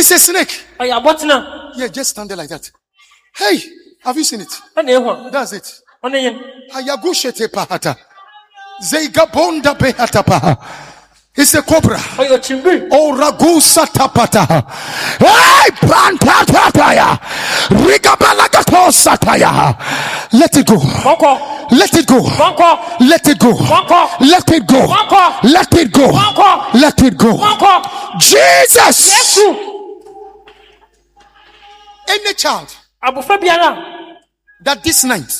It's a snake. Yeah, just stand there like that. Hey, have you seen it? That's it. Hayagushete pahata. Zeigabonda behata. It's a cobra. Oh, ragusa tapata. Hey, pantataya. Rigabalagato sataya. Let it go. Let it go. Let it go. Let it go. Let it go. Let it go. Jesus. Any child that this night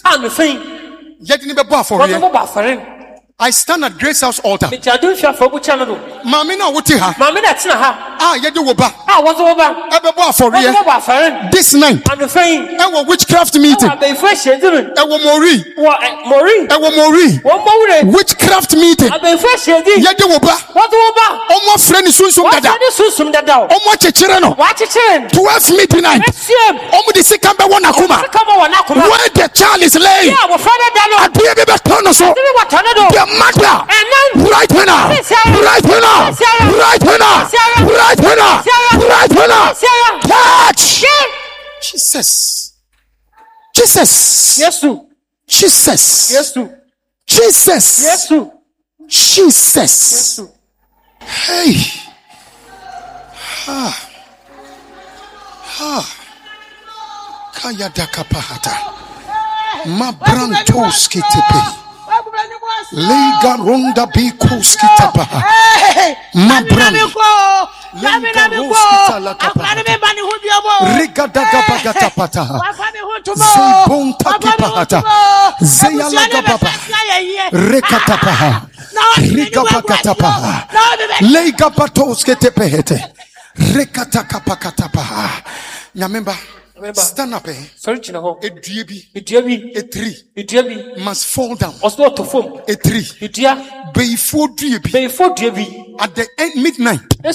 I stand at Grace House altar. Mamina Wutiha. This night. Witchcraft meeting. Witchcraft meeting. Omo friend Sunsum Dada. Omo Chechireno. 12 midnight. Omo the second one Akuma. Where the child is laying. Mother, right now, right now, right now, right now, right now, touch. Jesus, Jesus, yes, Jesus, yes, Jesus, yes, Jesus. Hey, Kaya dakapahata, mabrantos kitepe. Lega ronda bikuski tapa. Mabrani. Lega roski talakapa. Riga daga bagatapata. Zebon takipahata. Zeyalaga baba. Rekatapaha. Riga bagatapa. Lega patoske tepehete. Rekatakapakatapaha. Nyamemba. Stand up, a tree must fall down. A tree before at the end midnight. I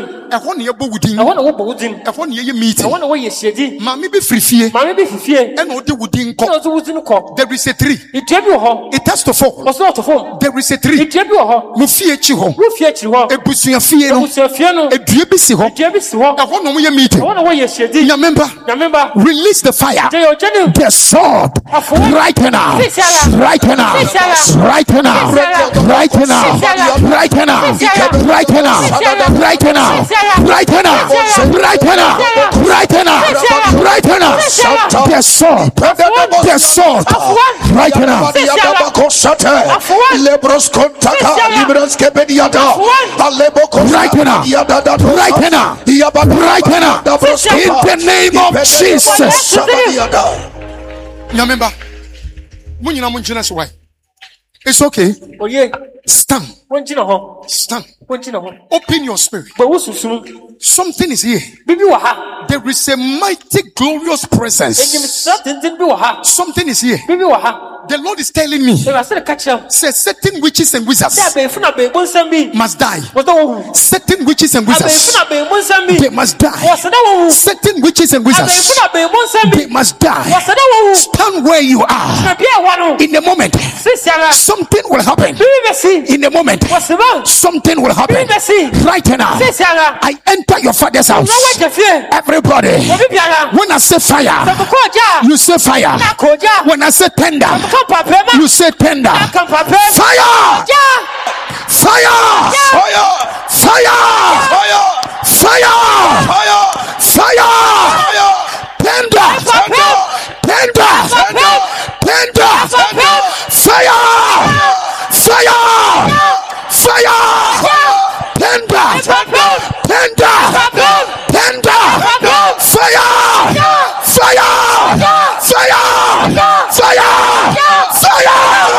want you meeting. Mammy be free. And what the woodin call. There is a tree. It has to fall. There is a tree. Mufia Chiho. A busia fiano. A dribisiho. I want no meeting. Remember. Release the fire. The sword. Right now. Right now. Right now. Right now. Right now. Right now. Right now. Right now. Right now. Right now. Right now. The sword. The sword. Right now. Right now. Right now. Right now. In the name of Jesus. Remember, when you know why? It's okay. Oh yeah. Stand. Stand. Open your spirit. Something is here. There is a mighty, glorious presence. Something is here. The Lord is telling me, say certain witches and wizards must die. Certain witches and wizards, they must die. Certain witches and wizards, they must die. Stand where you are. In a moment, something will happen. In a moment, something will happen. Right now, I enter your father's house. Everybody, when I say fire, you say fire. When I say tender, you say tender. Fire! Fire! Fire! Fire! Fire! Fire! Tender! Tender! Tender! Fire! Fire! Fire! Tender! Tender! Tender! Fire! Fire! Fire! Fire! Fire!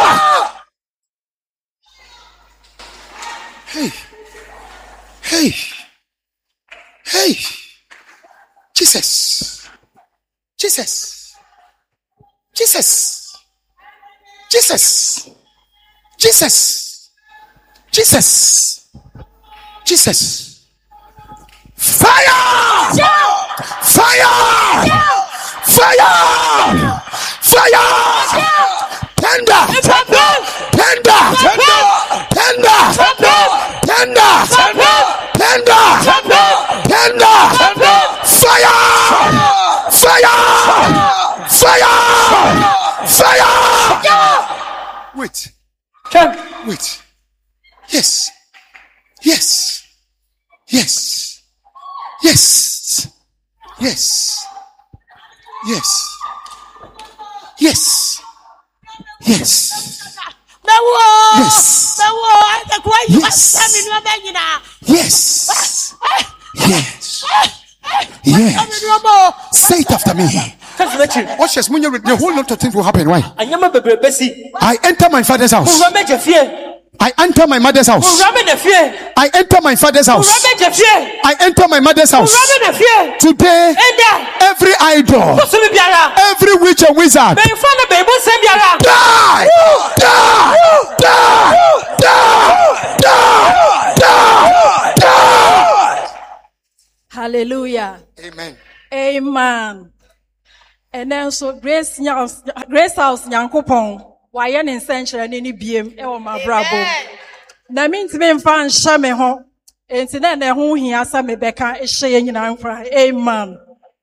Hey! Hey! Hey! Jesus! Jesus! Jesus! Jesus! Jesus! Jesus! Jesus! Fire! Fire! Fire! Fire! Tender! Tender! Tender! Tender! Tender! Tender! Wait. Wait. Yes. Yes. Yes. Yes. Yes. Yes. Yes. Yes. Yes. Yes. Yes. Yes. Say it after me. Watch this. The whole lot of things will happen. Why? I enter my father's house. I enter my mother's house. I enter my father's house. I enter my mother's house. Today, every idol, every witch and wizard, die! Die! Die! Die! Die! Die! Hallelujah. Amen. Amen. And then so Grace House Nyankopon. Why in century any BM or my bravo? Na means me fan shame ho. Incident the who he has some Becca is saying in amen.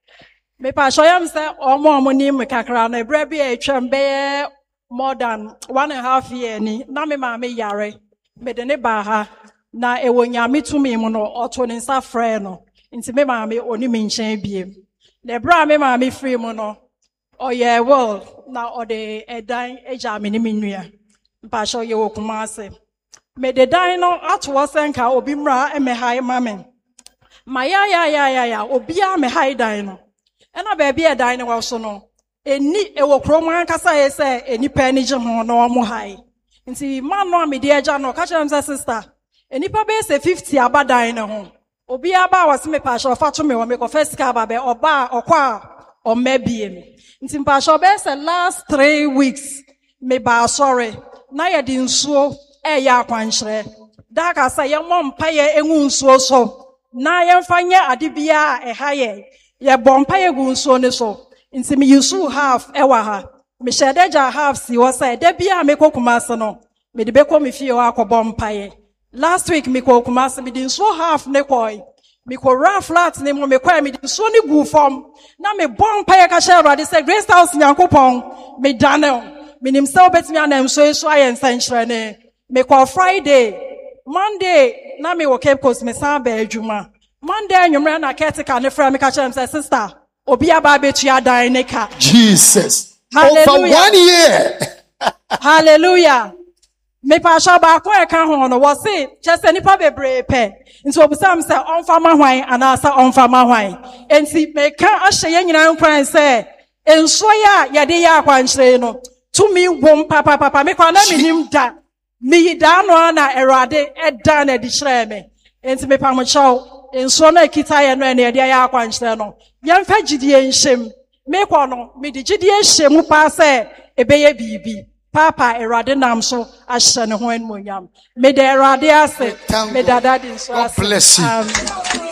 Me pa show yam say or more money me kakra na brebi a trembe more than 1.5 years ni na me ma me yare me de ne ba ha na e wonya me to me mo no oto ne nsa frɛ no nti me ma me oni me nkyɛn biem na bra me ma me free mo no. Oh yeah, well, now or the dying age I mean minua. Pasho ye wokumase. Me the dino at wasenka obimra and me high mammy. My ya obia me high dino. And a baby a dino also no. A neat a wokroma kasa say any penny jam no more high. And see man no me dear Jano catch him sister. Any pabe say 50 about dino home. Obia ba was me pasho fatu me or make a first cababe or bar or qua or maybe. Ntimpa shobe say last 3 weeks me ba sorry na ye di nsuo e ya kwanhire da ka say ye mompaye enwu nsuo so na ye mfanye ade bia e ha ye bompaye gu nsuo ne so ntimi yusu half e wa ha me shedeja half si wo say da bia me kokumase no me de beko me fie wa akobompaye last week me kokumase me di nsuo half ne koi me ko ra flat ne mo me kwa me di nsuo ne gu form na me bompaye ka she Awurade say Grace House Nyankopon me Daniel me nim se obetimi anam so ayen sanchire ne me ko Friday Monday na me wo Cape Coast me san ba adwuma Monday anwumre na caretaker ne fra me ka chere say sister obi aba betu adan ne ka Jesus. Hallelujah. Over 1 year. Hallelujah. Me pa sha ba ko e ka ho no wo se chese nipa bebre pe nti obusam se onfa ma hwan anasa onfa ma hwan enti me ka ahye ye nyina nkran se enso ya ye de ya akwankyere no tumi wom papa me kwa na minim da me da no na Awurade eda na di kyerɛ me enti me pa mo chaw enso na ekita ye no na ye de ya akwankyere no ye mfa gidie nhyem me kwa no me di gidie nhyem pa se ebeye bibi Papa Awurade nam so ahyɛ ne ho enmonyam me de Awurade ase me dada di so ase. God bless you.